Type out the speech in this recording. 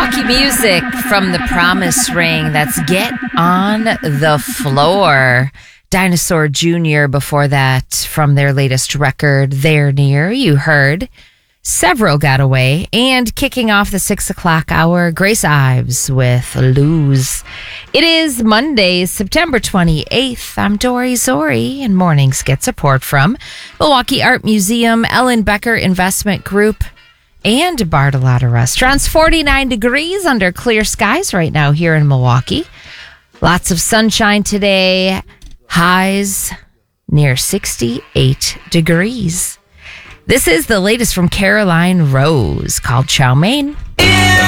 Milwaukee music from the Promise Ring. That's Get on the Floor. Dinosaur Jr. before that, from their latest record, They're Near, you heard Several Got Away. And kicking off the 6 o'clock hour, Grace Ives with Lose. It is Monday, September 28th. I'm Dory Zori, and mornings get support from Milwaukee Art Museum, Ellen Becker Investment Group, and Bartolotta Restaurants. 49 degrees under clear skies right now here in Milwaukee. Lots of sunshine today. Highs near 68 degrees. This is the latest from Caroline Rose, called Chow Mein.